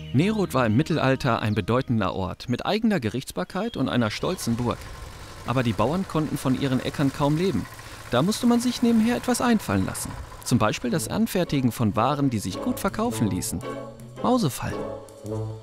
Neroth war im Mittelalter ein bedeutender Ort mit eigener Gerichtsbarkeit und einer stolzen Burg. Aber die Bauern konnten von ihren Äckern kaum leben. Da musste man sich nebenher etwas einfallen lassen. Zum Beispiel das Anfertigen von Waren, die sich gut verkaufen ließen. Mausefallen.